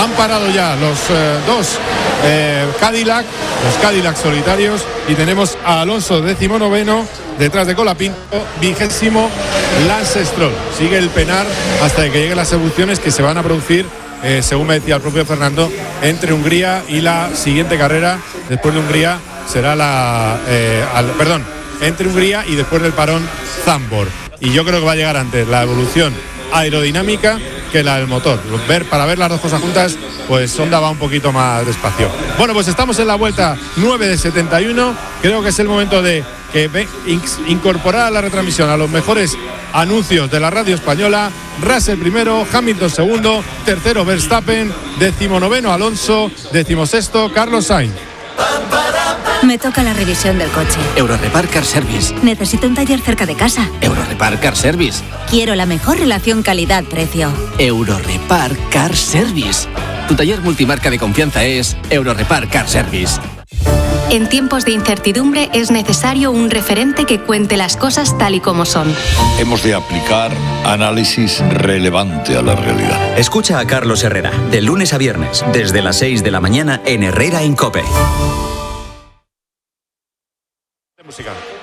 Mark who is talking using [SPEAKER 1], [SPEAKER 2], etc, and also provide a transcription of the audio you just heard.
[SPEAKER 1] Han parado ya los dos Cadillac solitarios, y tenemos a Alonso 19º, detrás de Colapinto, 20º Lance Stroll. Sigue el penar hasta que lleguen las evoluciones que se van a producir, según me decía el propio Fernando, entre Hungría y la siguiente carrera. Después de Hungría será entre Hungría y después del parón Zandvoort. Y yo creo que va a llegar antes la evolución aerodinámica que la del motor. Para ver las dos cosas juntas, pues Honda va un poquito más despacio. Bueno, pues estamos en la vuelta 9 de 71. Creo que es el momento de incorporar a la retransmisión a los mejores anuncios de la radio española. Russell primero, Hamilton segundo, tercero Verstappen, 19º Alonso, 16º Carlos Sainz.
[SPEAKER 2] Me toca la revisión del coche.
[SPEAKER 3] Eurorepar Car Service.
[SPEAKER 2] Necesito un taller cerca de casa.
[SPEAKER 3] Eurorepar Car Service.
[SPEAKER 2] Quiero la mejor relación calidad-precio.
[SPEAKER 3] Eurorepar Car Service. Tu taller multimarca de confianza es Eurorepar Car Service.
[SPEAKER 4] En tiempos de incertidumbre es necesario un referente que cuente las cosas tal y como son.
[SPEAKER 5] Hemos de aplicar análisis relevante a la realidad.
[SPEAKER 6] Escucha a Carlos Herrera, de lunes a viernes, desde las 6 de la mañana en Herrera en COPE.
[SPEAKER 1] Música.